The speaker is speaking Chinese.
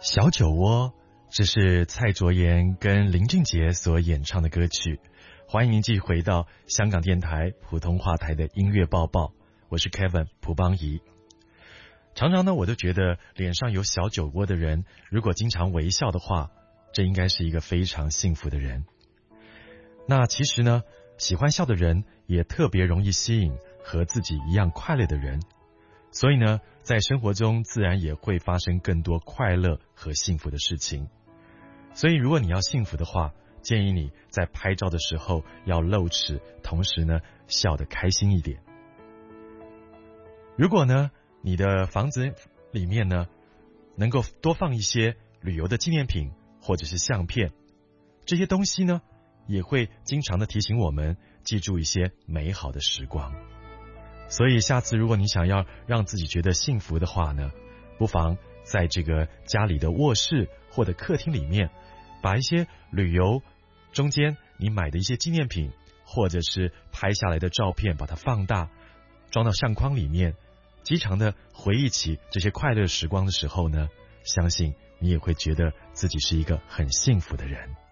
小酒窝，这是蔡卓妍跟林俊杰所演唱的歌曲。欢迎您继续回到香港电台普通话台的音乐报报，我是 Kevin 蒲邦仪。常常呢，我都觉得脸上有小酒窝的人，如果经常微笑的话，这应该是一个非常幸福的人。那其实呢，喜欢笑的人也特别容易吸引和自己一样快乐的人，所以呢，在生活中自然也会发生更多快乐和幸福的事情。所以如果你要幸福的话，建议你在拍照的时候要露齿，同时呢笑得开心一点。如果呢你的房子里面呢能够多放一些旅游的纪念品或者是相片，这些东西呢也会经常的提醒我们记住一些美好的时光。所以下次如果你想要让自己觉得幸福的话呢，不妨在这个家里的卧室或者客厅里面，把一些旅游中间你买的一些纪念品或者是拍下来的照片把它放大，装到相框里面，经常的回忆起这些快乐时光的时候呢，相信你也会觉得自己是一个很幸福的人。